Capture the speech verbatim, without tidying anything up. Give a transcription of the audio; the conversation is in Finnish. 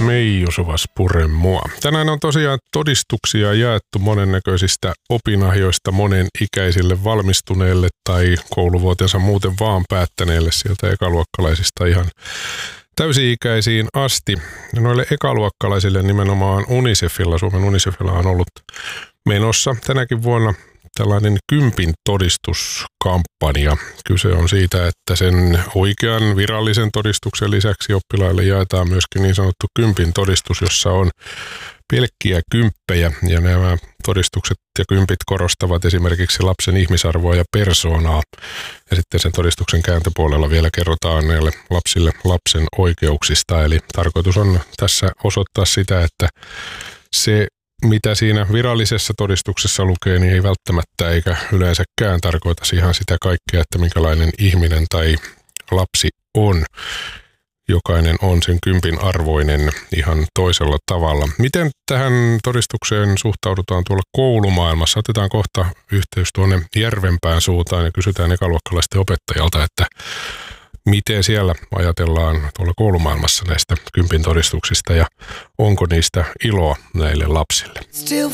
Meiju Suvas pure mua. Tänään on tosiaan todistuksia jaettu monennäköisistä opinahjoista monen ikäisille valmistuneille tai kouluvuotensa muuten vaan päättäneille sieltä ekaluokkalaisista ihan täysi-ikäisiin asti. Noille ekaluokkalaisille nimenomaan UNICEFilla, Suomen UNICEFilla on ollut menossa tänäkin vuonna tällainen kympin todistuskampanja. Kyse on siitä, että sen oikean virallisen todistuksen lisäksi oppilaille jaetaan myöskin niin sanottu kympin todistus, jossa on pelkkiä kymppejä. Ja nämä todistukset ja kympit korostavat esimerkiksi lapsen ihmisarvoa ja persoonaa. Ja sitten sen todistuksen kääntöpuolella vielä kerrotaan näille lapsille lapsen oikeuksista. Eli tarkoitus on tässä osoittaa sitä, että se mitä siinä virallisessa todistuksessa lukee, niin ei välttämättä eikä yleensäkään tarkoita ihan sitä kaikkea, että minkälainen ihminen tai lapsi on. Jokainen on sen kympin arvoinen ihan toisella tavalla. Miten tähän todistukseen suhtaudutaan tuolla koulumaailmassa? Otetaan kohta yhteys tuonne Järvenpään suuntaan ja kysytään ekaluokkalaisten opettajalta, että miten siellä ajatellaan tuolla koulumaailmassa näistä kympin todistuksista ja onko niistä iloa näille lapsille?